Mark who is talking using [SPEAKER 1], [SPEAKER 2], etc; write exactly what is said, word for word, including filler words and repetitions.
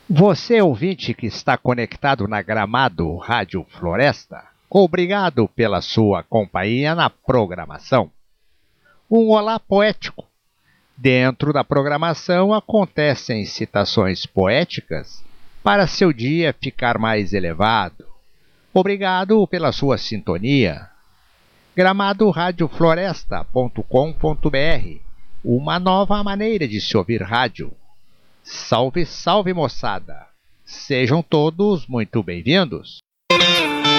[SPEAKER 1] Você, ouvinte que está conectado na Gramado Rádio Floresta, obrigado pela sua companhia na programação. Um olá poético. Dentro da programação acontecem citações poéticas para seu dia ficar mais elevado. Obrigado pela sua sintonia. gramado rádio floresta ponto com ponto br, uma nova maneira de se ouvir rádio. Salve, salve, moçada! Sejam todos muito bem-vindos!